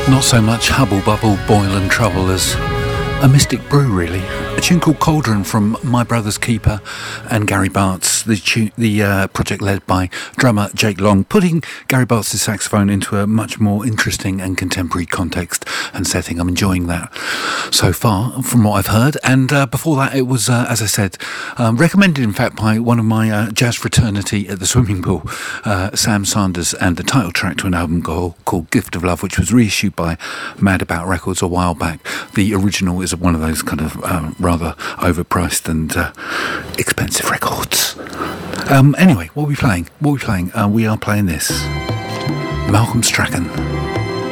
Not so much hubble bubble, boil and trouble as a mystic brew, really. A tune called Cauldron from My Brother's Keeper and Gary Bartz, the project led by drummer Jake Long, putting Gary Bartz' saxophone into a much more interesting and contemporary context and setting. I'm enjoying that so far from what I've heard. And before that, it was, as I said, recommended in fact by one of my jazz fraternity at the swimming pool, Sam Sanders, and the title track to an album called Gift of Love, which was reissued by Mad About Records a while back. The original is one of those kind of rather overpriced and expensive records. Anyway, what are we playing? We are playing this. Malcolm Strachan.